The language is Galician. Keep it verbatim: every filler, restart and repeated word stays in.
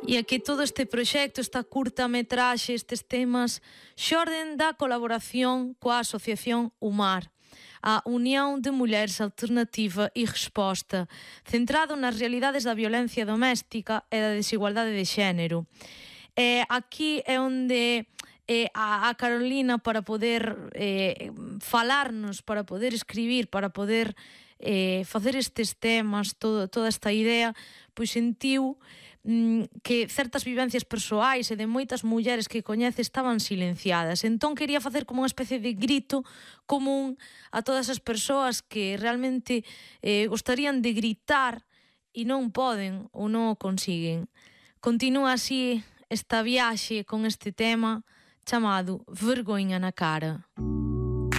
E é que todo este proxecto, esta curtametraxe, estes temas, xorden da colaboración coa Asociación UMAR, a Unión de Mulleres Alternativa e Resposta, centrado nas realidades da violencia doméstica e da desigualdade de xénero. E aquí é onde eh, a, a Carolina, para poder eh, falarnos, para poder escribir, para poder eh, facer estes temas, todo, toda esta idea, pois sentiu mm, que certas vivencias persoais e de moitas mulleres que coñece estaban silenciadas. Entón quería facer como unha especie de grito común a todas as persoas que realmente eh, gostarían de gritar e non poden ou non o consiguen. Continúa así esta viaxe con este tema chamado Vergoña na cara.